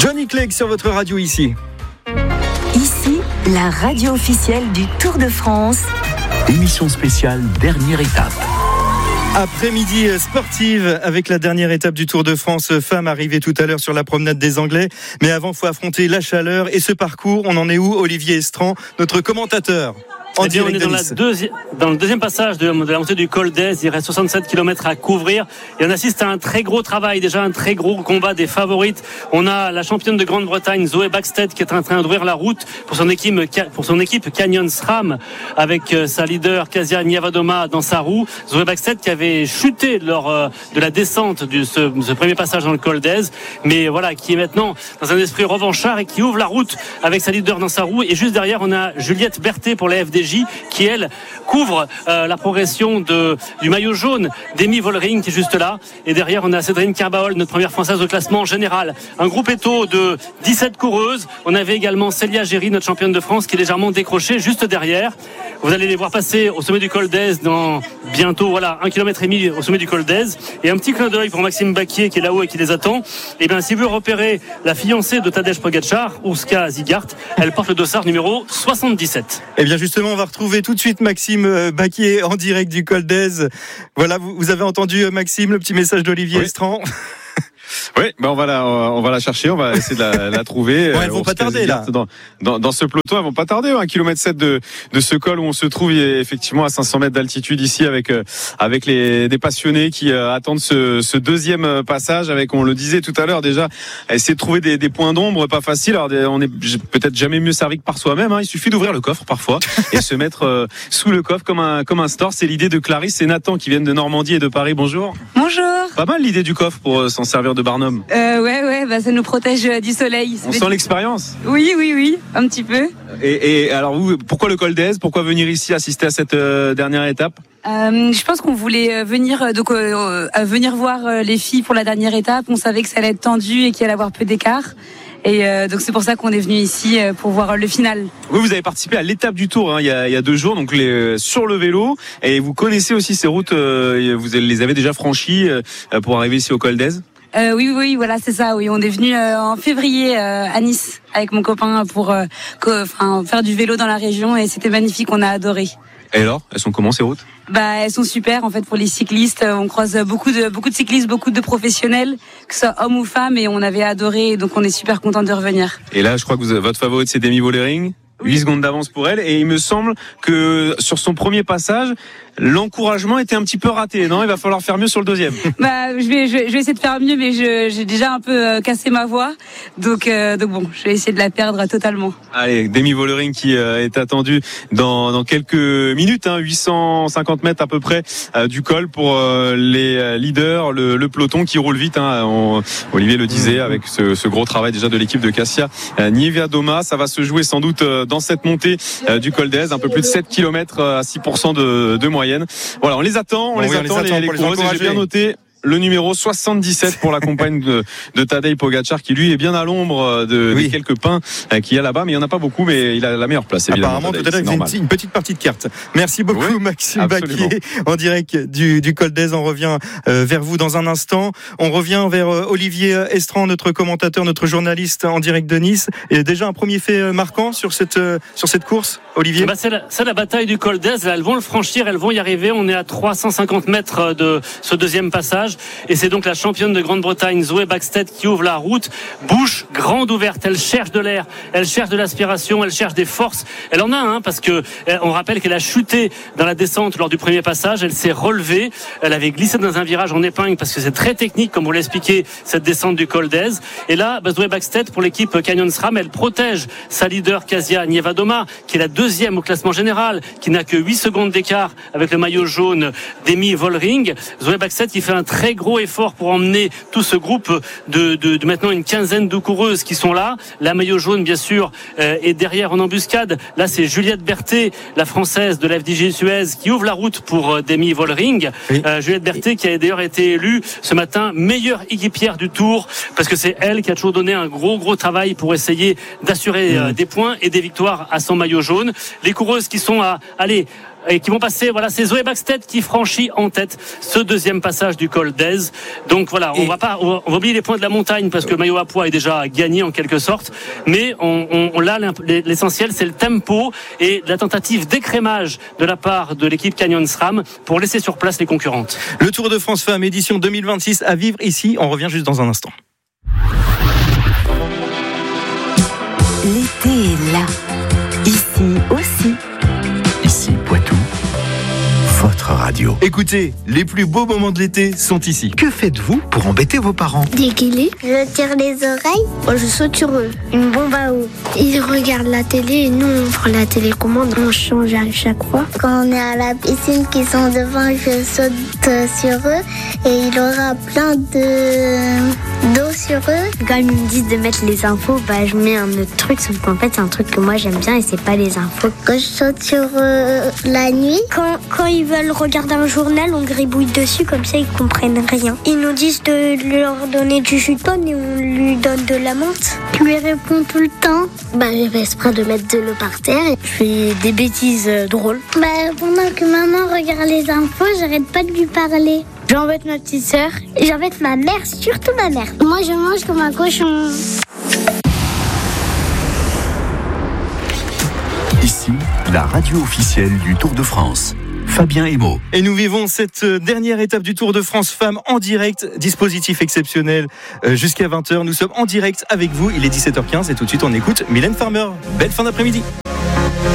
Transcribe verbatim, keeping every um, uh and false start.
Johnny Clegg sur votre radio ici. Ici, la radio officielle du Tour de France. Émission spéciale, dernière étape. Après-midi sportive avec la dernière étape du Tour de France femmes arrivée tout à l'heure sur la promenade des Anglais. Mais avant, il faut affronter la chaleur et ce parcours. On en est où, Olivier Estran, notre commentateur? Eh bien, on est dans, la deuxi- dans le deuxième passage de, de la montée du col d'Ez. Il reste soixante-sept kilomètres à couvrir et on assiste à un très gros travail, déjà un très gros combat des favorites. On a la championne de Grande-Bretagne, Zoe Backstedt, qui est en train d'ouvrir la route pour son équipe, pour son équipe Canyon SRAM, avec sa leader Kasia Nievadoma dans sa roue. Zoe Backstedt qui avait chuté lors de la descente de ce, de ce premier passage dans le col d'Ez, mais voilà, qui est maintenant dans un esprit revanchard et qui ouvre la route avec sa leader dans sa roue. Et juste derrière, on a Juliette Berthet pour la F D J, qui elle couvre euh, la progression de, du maillot jaune d'Amy Vollering qui est juste là, et derrière on a Cédrine Carbaol, notre première française au classement général. Un groupe étau de dix-sept coureuses. On avait également Célia Géry, notre championne de France, qui est légèrement décrochée juste derrière. Vous allez les voir passer au sommet du col d'Ez dans bientôt voilà un kilomètre et demi au sommet du col d'Ez. Et un petit clin d'œil pour Maxime Baquier qui est là-haut et qui les attend. Et bien si vous repérez la fiancée de Tadej Pogačar, Urška Zigart, elle porte le dossard numéro soixante-dix-sept. Et bien justement, on va retrouver tout de suite Maxime Baquier en direct du col d'Ez. Voilà, vous, vous avez entendu Maxime, le petit message d'Olivier oui. Estran. Oui, ben on va la, on va la chercher, on va essayer de la, la trouver. Bon, elles vont pas tarder là. Dans, dans, dans ce peloton, elles vont pas tarder. un kilomètre sept de, de ce col où on se trouve effectivement à cinq cents mètres d'altitude ici avec, avec les, des passionnés qui attendent ce, ce deuxième passage avec, on le disait tout à l'heure déjà, essayer de trouver des, des points d'ombre pas facile. Alors, on est peut-être jamais mieux servi que par soi-même, hein. Il suffit d'ouvrir le coffre parfois et se mettre sous le coffre comme un, comme un store. C'est l'idée de Clarisse et Nathan qui viennent de Normandie et de Paris. Bonjour. Bonjour. Pas mal l'idée du coffre pour s'en servir de Barnum. Euh, ouais, ouais, bah, ça nous protège du soleil. On sent l'expérience. Oui, oui, oui, un petit peu. Et, et alors, vous, pourquoi le col d'Ez? Pourquoi venir ici assister à cette euh, dernière étape? Euh, je pense qu'on voulait venir donc euh, euh, venir voir les filles pour la dernière étape. On savait que ça allait être tendu et qu'il allait y avoir peu d'écart. Et euh, donc c'est pour ça qu'on est venu ici euh, pour voir le final. Oui, vous avez participé à l'étape du Tour hein, il, y a, il y a deux jours, donc les, sur le vélo, et vous connaissez aussi ces routes. Euh, vous les avez déjà franchies euh, pour arriver ici au col d'Ez. Euh, oui, oui, voilà, c'est ça. Oui, on est venu euh, en février euh, à Nice avec mon copain pour euh, co- faire du vélo dans la région et c'était magnifique. On a adoré. Et alors, elles sont comment ces routes? Bah, elles sont super en fait pour les cyclistes. On croise beaucoup de beaucoup de cyclistes, beaucoup de professionnels, que ce soit hommes ou femmes, et on avait adoré. Donc on est super content de revenir. Et là, je crois que vous, votre favorite c'est Amy Vollering. huit secondes d'avance pour elle, et il me semble que sur son premier passage, l'encouragement était un petit peu raté, non? Il va falloir faire mieux sur le deuxième. Bah, je vais, je vais, je vais essayer de faire mieux, mais je, j'ai déjà un peu euh, cassé ma voix, donc, euh, donc bon, je vais essayer de la perdre totalement. Allez, Demi Vollering qui euh, est attendu dans, dans quelques minutes, hein, huit cent cinquante mètres à peu près euh, du col pour euh, les leaders, le, le peloton qui roule vite. Hein, on, Olivier le disait avec ce, ce gros travail déjà de l'équipe de Kasia euh, Nievadoma, ça va se jouer sans doute euh, dans cette montée euh, du col d'Ez, un peu plus de sept kilomètres à six pour cent de, de moyenne. Voilà, on les attend, on, bon, les, oui, attend, on les attend, les, les pour coureuses, les et j'ai bien noté le numéro soixante-dix-sept pour la compagne de, de Tadej Pogačar qui lui est bien à l'ombre de, oui. des quelques pins qu'il y a là-bas, mais il n'y en a pas beaucoup, mais il a la meilleure place évidemment. Apparemment peut-être avec une, une petite partie de carte. Merci beaucoup oui, Maxime absolument. Baquier en direct du, du col d'Ez. On revient euh, vers vous dans un instant. On revient vers euh, Olivier Estran, notre commentateur, notre journaliste en direct de Nice. Et déjà un premier fait marquant sur cette, euh, sur cette course, Olivier. Bah c'est, la, c'est la bataille du col d'Ez. Elles vont le franchir, elles vont y arriver. On est à trois cent cinquante mètres de ce deuxième passage. Et c'est donc la championne de Grande-Bretagne, Zoe Backstedt, qui ouvre la route. Bouche grande ouverte. Elle cherche de l'air, elle cherche de l'aspiration, elle cherche des forces. Elle en a, hein, parce que on rappelle qu'elle a chuté dans la descente lors du premier passage. Elle s'est relevée. Elle avait glissé dans un virage en épingle parce que c'est très technique, comme vous l'expliquez, cette descente du col d'Ez. Et là, bah, Zoe Backstedt, pour l'équipe Canyon SRAM, elle protège sa leader Kasia Nievadoma, qui est la deuxième au classement général, qui n'a que huit secondes d'écart avec le maillot jaune d'Amy Vollering. Zoe Backstedt qui fait un très gros effort pour emmener tout ce groupe de, de, de maintenant une quinzaine de coureuses qui sont là. La maillot jaune, bien sûr, euh, est derrière en embuscade. Là, c'est Juliette Berthet, la française de la F D J Suez, qui ouvre la route pour euh, Demi Vollering. Oui. Euh, Juliette Berthet qui a d'ailleurs été élue ce matin meilleure équipière du Tour, parce que c'est elle qui a toujours donné un gros, gros travail pour essayer d'assurer euh, mmh. des points et des victoires à son maillot jaune. Les coureuses qui sont à, allez, et qui vont passer. Voilà, c'est Zoé Bäckstedt qui franchit en tête ce deuxième passage du col d'Èze. Donc voilà, on et... va pas, on va, on va oublier les points de la montagne parce que le maillot à pois est déjà gagné en quelque sorte. Mais on, on, on là, l'essentiel, c'est le tempo et la tentative d'écrémage de la part de l'équipe Canyon SRAM pour laisser sur place les concurrentes. Le Tour de France Femmes édition deux mille vingt-six à vivre ici. On revient juste dans un instant. L'été est là. Ici aussi. Ici Poitou. Votre radio. Écoutez, les plus beaux moments de l'été sont ici. Que faites-vous pour embêter vos parents? Déguiler. Je tire les oreilles. Moi, je saute sur eux. Une bombe à eau. Ils regardent la télé et nous, on prend la télécommande. On change à chaque fois. Quand on est à la piscine qui sont devant, je saute sur eux et il y aura plein de d'eau sur eux. Quand ils me disent de mettre les infos, bah, je mets un autre truc. Sauf qu'en fait, c'est un truc que moi, j'aime bien et c'est pas les infos. Quand je saute sur euh, la nuit. Quand, quand ils veulent regarder un journal, on gribouille dessus, comme ça ils comprennent rien. Ils nous disent de leur donner du jus de pomme et on lui donne de la menthe. Je lui réponds tout le temps. Bah, j'ai fait exprès de mettre de l'eau par terre. Je fais des bêtises euh, drôles. Bah, pendant que maman regarde les infos, j'arrête pas de lui parler. J'embête ma petite sœur. J'embête ma mère, surtout ma mère. Moi, je mange comme un cochon. Ici, la radio officielle du Tour de France. Fabien Emo. Et nous vivons cette dernière étape du Tour de France Femmes en direct. Dispositif exceptionnel jusqu'à vingt heures. Nous sommes en direct avec vous. Il est dix-sept heures quinze et tout de suite on écoute Mylène Farmer. Belle fin d'après-midi.